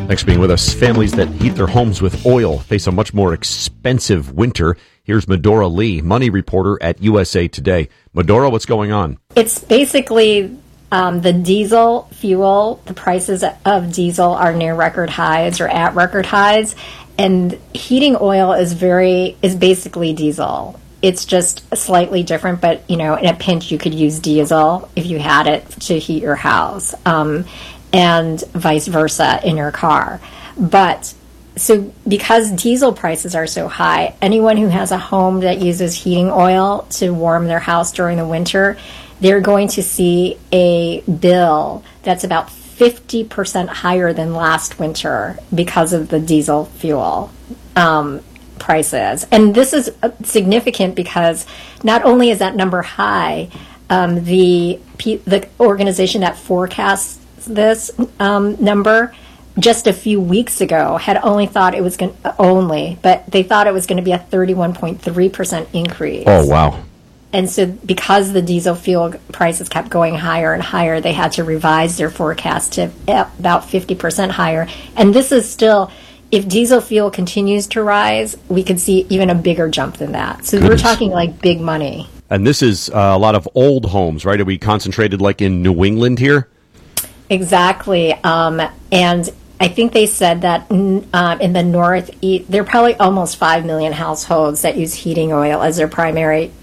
Thanks for being with us. Families that heat their homes with oil face a much more expensive winter. Here's Medora Lee, money reporter at USA Today. Medora, what's going on? It's basically the diesel fuel. The prices of diesel are near record highs or at record highs. And heating oil is basically diesel. It's just slightly different, but, in a pinch you could use diesel if you had it to heat your house. And vice versa in your car. But so because diesel prices are so high, anyone who has a home that uses heating oil to warm their house during the winter, they're going to see a bill that's about 50% higher than last winter because of the diesel fuel prices. And this is significant because not only is that number high, the organization that forecasts this number just a few weeks ago had only thought it was but they thought it was going to be a 31.3% increase. Oh, wow. And so because the diesel fuel prices kept going higher and higher, they had to revise their forecast to about 50% higher. And this is still, if diesel fuel continues to rise, we could see even a bigger jump than that. So We're talking like big money. And this is a lot of old homes, right? Are we concentrated like in New England here? Exactly. And I think they said that in the Northeast, there are probably almost 5 million households that use heating oil as their primary